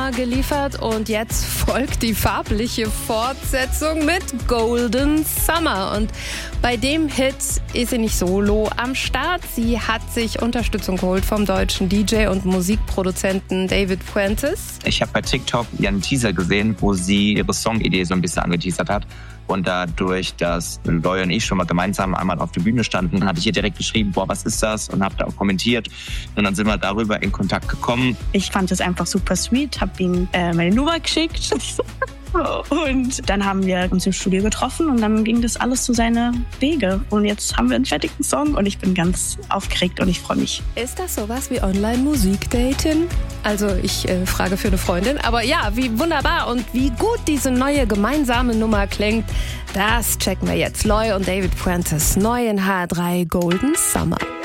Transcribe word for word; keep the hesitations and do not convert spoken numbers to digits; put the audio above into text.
Summer geliefert und jetzt folgt die farbliche Fortsetzung mit Golden Summer. Und bei dem Hit ist sie nicht solo am Start. Sie hat sich Unterstützung geholt vom deutschen D J und Musikproduzenten David Fuentes. Ich habe bei TikTok ihren Teaser gesehen, wo sie ihre Songidee so ein bisschen angeteasert hat. Und dadurch, dass Loy und ich schon mal gemeinsam einmal auf der Bühne standen, hatte ich ihr direkt geschrieben, boah, was ist das? Und habe da auch kommentiert. Und dann sind wir darüber in Kontakt gekommen. Ich fand es einfach super sweet, habe ihm äh, meine Nummer geschickt. Und dann haben wir uns im Studio getroffen und dann ging das alles zu seine Wege. Und jetzt haben wir einen fertigen Song und ich bin ganz aufgeregt und ich freue mich. Ist das sowas wie Online-Musik-Dating? Also ich äh, frage für eine Freundin. Aber ja, wie wunderbar und wie gut diese neue gemeinsame Nummer klingt, das checken wir jetzt. Loy und David Fuentes neu in H drei Golden Summer.